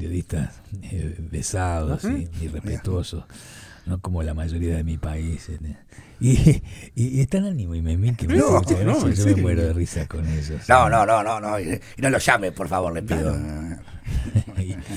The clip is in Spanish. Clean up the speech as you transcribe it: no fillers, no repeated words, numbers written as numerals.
periodistas besados y respetuosos, no como la mayoría de mi país. Y están ánimo y Memín que me hace mucha gracia, yo me muero de risa con ellos. No. Y no lo llame, por favor, le pido.